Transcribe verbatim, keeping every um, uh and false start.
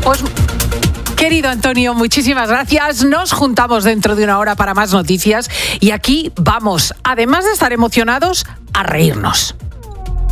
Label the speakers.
Speaker 1: Pues, querido Antonio, muchísimas gracias. Nos juntamos dentro de una hora para más noticias y aquí vamos, además de estar emocionados, a reírnos.